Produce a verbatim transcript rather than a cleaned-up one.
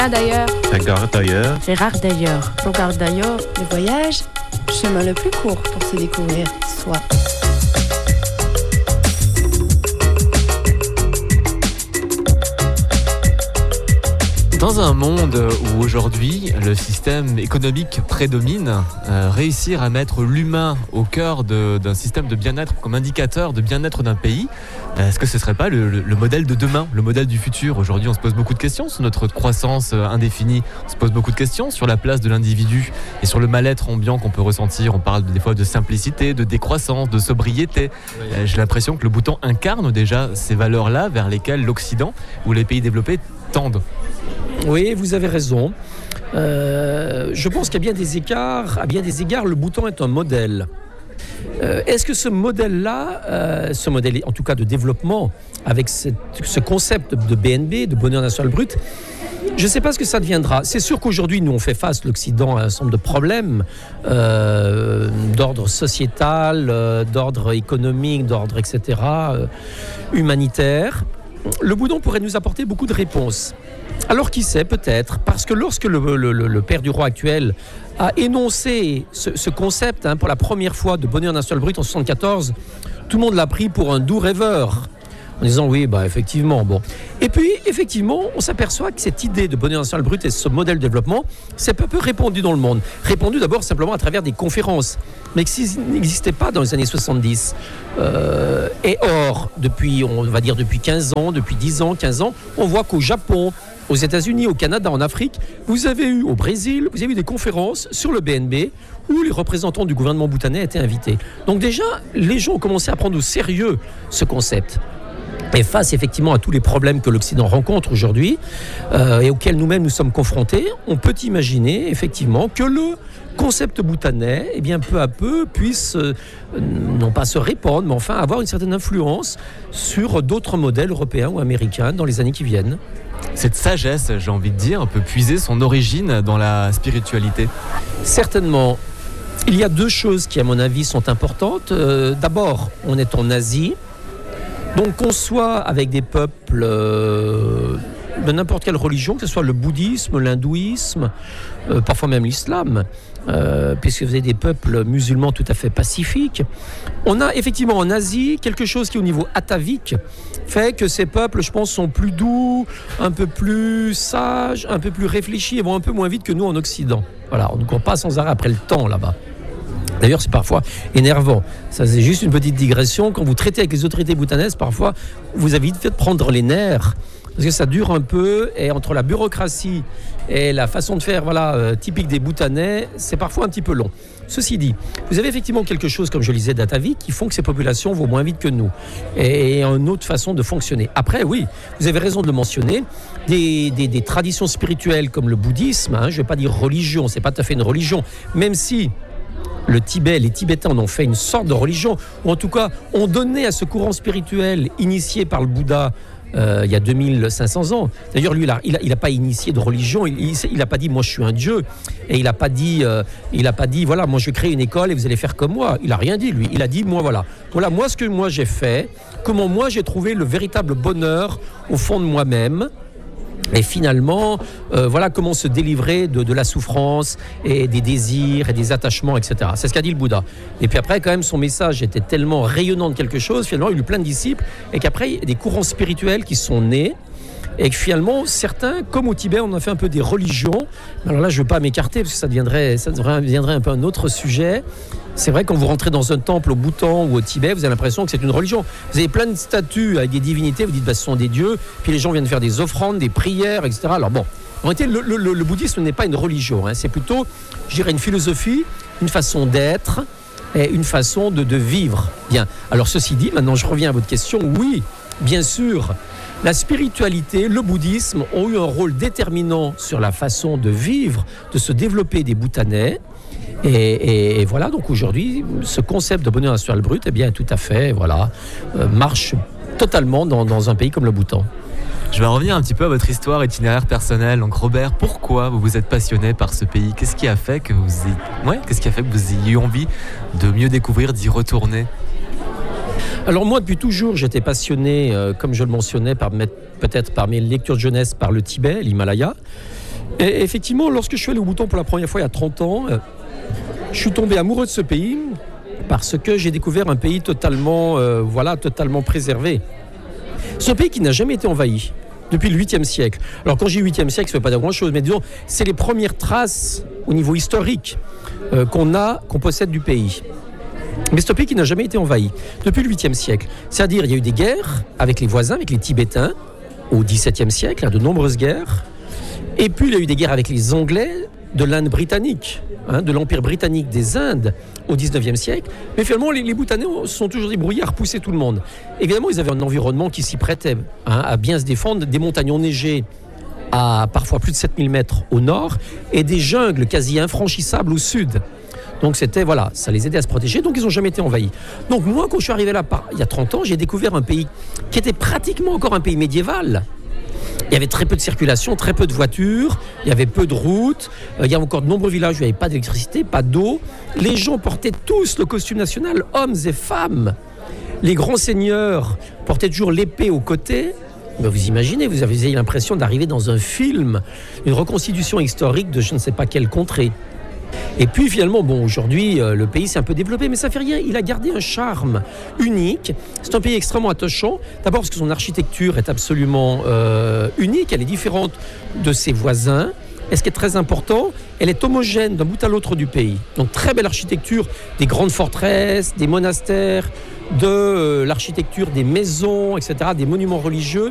d'ailleurs. Regarde d'ailleurs. Gérard d'ailleurs. Regarde d'ailleurs. Le voyage, chemin le plus court pour se découvrir soi. Dans un monde où aujourd'hui le système économique prédomine, euh, réussir à mettre l'humain au cœur de, d'un système de bien-être comme indicateur de bien-être d'un pays, euh, est-ce que ce ne serait pas le, le, le modèle de demain, le modèle du futur ? Aujourd'hui, on se pose beaucoup de questions sur notre croissance indéfinie, on se pose beaucoup de questions sur la place de l'individu et sur le mal-être ambiant qu'on peut ressentir. On parle des fois de simplicité, de décroissance, de sobriété. Oui. Euh, j'ai l'impression que le bouton incarne déjà ces valeurs-là vers lesquelles l'Occident ou les pays développés tendent. Oui, vous avez raison. Euh, je pense qu'à bien des égards, à bien des égards, le Bhoutan est un modèle. Euh, est-ce que ce modèle-là, euh, ce modèle en tout cas de développement, avec cette, ce concept de B N B, de bonheur national brut, je ne sais pas ce que ça deviendra. C'est sûr qu'aujourd'hui, nous, on fait face, l'Occident, à un certain nombre de problèmes euh, d'ordre sociétal, euh, d'ordre économique, d'ordre, et cetera, euh, humanitaire. Le Bhoutan pourrait nous apporter beaucoup de réponses. Alors qui sait, peut-être, parce que lorsque le, le, le père du roi actuel a énoncé ce, ce concept hein, pour la première fois de bonheur national brut en soixante-quatorze, tout le monde l'a pris pour un doux rêveur, en disant oui, bah, effectivement, bon. Et puis, effectivement, on s'aperçoit que cette idée de bonheur national brut et ce modèle de développement, c'est peu peu répandu dans le monde. Répandu d'abord simplement à travers des conférences, mais qui n'existaient pas dans les années soixante-dix. Euh, et or, depuis, on va dire depuis quinze ans, depuis dix ans, quinze ans, on voit qu'au Japon, aux États-Unis, au Canada, en Afrique, vous avez eu au Brésil, vous avez eu des conférences sur le B N B où les représentants du gouvernement bhoutanais étaient invités. Donc déjà, les gens ont commencé à prendre au sérieux ce concept. Et face effectivement à tous les problèmes que l'Occident rencontre aujourd'hui euh, et auxquels nous-mêmes nous sommes confrontés, on peut imaginer effectivement que le concept bhoutanais, eh bien, peu à peu, puisse euh, non pas se répandre, mais enfin avoir une certaine influence sur d'autres modèles européens ou américains dans les années qui viennent. Cette sagesse, j'ai envie de dire, peut puiser son origine dans la spiritualité. Certainement. Il y a deux choses qui, à mon avis, sont importantes. Euh, d'abord, on est en Asie. Donc qu'on soit avec des peuples euh, de n'importe quelle religion, que ce soit le bouddhisme, l'hindouisme, euh, parfois même l'islam, euh, puisque vous avez des peuples musulmans tout à fait pacifiques. On a effectivement en Asie quelque chose qui au niveau atavique fait que ces peuples, je pense, sont plus doux, un peu plus sages, un peu plus réfléchis et vont un peu moins vite que nous en Occident. Voilà, on ne court pas sans arrêt après le temps là-bas. D'ailleurs, c'est parfois énervant. Ça, c'est juste une petite digression. Quand vous traitez avec les autorités bhoutanaises, parfois, vous avez vite fait de prendre les nerfs. Parce que ça dure un peu. Et entre la bureaucratie et la façon de faire voilà, euh, typique des Bhoutanais, c'est parfois un petit peu long. Ceci dit, vous avez effectivement quelque chose, comme je le disais, d'atavique, qui font que ces populations vont moins vite que nous. Et, et une autre façon de fonctionner. Après, oui, vous avez raison de le mentionner, des, des, des traditions spirituelles comme le bouddhisme, hein, je ne vais pas dire religion, c'est pas tout à fait une religion, même si le Tibet, les Tibétains en ont fait une sorte de religion, ou en tout cas ont donné à ce courant spirituel initié par le Bouddha euh, il y a deux mille cinq cents ans. D'ailleurs, lui, il n'a il a pas initié de religion, il n'a pas dit « moi je suis un dieu », et il n'a pas dit, euh, il a pas dit « voilà, moi je vais créer une école et vous allez faire comme moi ». Il n'a rien dit, lui. Il a dit « moi voilà, voilà moi ce que moi j'ai fait, comment moi j'ai trouvé le véritable bonheur au fond de moi-même ». Et finalement, euh, voilà comment se délivrer de, de la souffrance et des désirs et des attachements, et cetera. C'est ce qu'a dit le Bouddha. Et puis après, quand même, son message était tellement rayonnant de quelque chose, finalement, il a eu plein de disciples, et qu'après, il y a des courants spirituels qui sont nés, et que finalement, certains, comme au Tibet, on a fait un peu des religions. Alors là, je ne veux pas m'écarter, parce que ça deviendrait, ça deviendrait un peu un autre sujet. C'est vrai, quand vous rentrez dans un temple au Bhoutan ou au Tibet, vous avez l'impression que c'est une religion. Vous avez plein de statues avec des divinités, vous dites bah, ce sont des dieux, puis les gens viennent faire des offrandes, des prières, et cetera. Alors bon, en réalité, le, le, le bouddhisme n'est pas une religion, hein. C'est plutôt, je dirais, une philosophie, une façon d'être et une façon de, de vivre. Bien. Alors ceci dit, maintenant je reviens à votre question, oui, bien sûr, la spiritualité, le bouddhisme ont eu un rôle déterminant sur la façon de vivre, de se développer des Bhoutanais. Et, et, et voilà, donc aujourd'hui, ce concept de bonheur national brut, eh bien, tout à fait, voilà, euh, marche totalement dans, dans un pays comme le Bhoutan. Je vais revenir un petit peu à votre histoire, itinéraire personnel. Donc Robert, pourquoi vous vous êtes passionné par ce pays ? Qu'est-ce qui a fait que vous ayez... ouais, qu'est-ce qui a fait que vous ayez eu envie de mieux découvrir, d'y retourner ? Alors moi, depuis toujours, j'étais passionné, euh, comme je le mentionnais, par, peut-être par mes lectures de jeunesse, par le Tibet, l'Himalaya. Et effectivement, lorsque je suis allé au Bhoutan pour la première fois il y a trente ans, euh, je suis tombé amoureux de ce pays parce que j'ai découvert un pays totalement, euh, voilà, totalement préservé. C'est un pays qui n'a jamais été envahi depuis le huitième siècle. Alors quand j'ai huitième siècle, ça ne veut pas dire grand-chose, mais disons, c'est les premières traces au niveau historique euh, qu'on a, qu'on possède du pays. Mais c'est un pays qui n'a jamais été envahi depuis le huitième siècle. C'est-à-dire, il y a eu des guerres avec les voisins, avec les Tibétains, au dix-septième siècle, il y a de nombreuses guerres. Et puis, il y a eu des guerres avec les Anglais de l'Inde britannique, hein, de l'Empire britannique des Indes au dix-neuvième siècle. Mais finalement, les, les Bhoutanais se sont toujours débrouillés à repousser tout le monde. Évidemment, ils avaient un environnement qui s'y prêtait hein, à bien se défendre, des montagnes enneigées à parfois plus de sept mille mètres au nord et des jungles quasi infranchissables au sud. Donc c'était, voilà, ça les aidait à se protéger, donc ils n'ont jamais été envahis. Donc moi, quand je suis arrivé là, il y a trente ans, j'ai découvert un pays qui était pratiquement encore un pays médiéval. Il y avait très peu de circulation, très peu de voitures, il y avait peu de routes, euh, il y a encore de nombreux villages où il n'y avait pas d'électricité, pas d'eau. Les gens portaient tous le costume national, hommes et femmes. Les grands seigneurs portaient toujours l'épée au côté. Mais vous imaginez, vous avez l'impression d'arriver dans un film, une reconstitution historique de je ne sais pas quelle contrée. Et puis finalement, bon, aujourd'hui, euh, le pays s'est un peu développé, mais ça fait rien. Il a gardé un charme unique. C'est un pays extrêmement attachant. D'abord parce que son architecture est absolument euh, unique. Elle est différente de ses voisins. Et ce qui est très important, elle est homogène d'un bout à l'autre du pays. Donc très belle architecture, des grandes forteresses, des monastères, de euh, l'architecture des maisons, et cetera, des monuments religieux.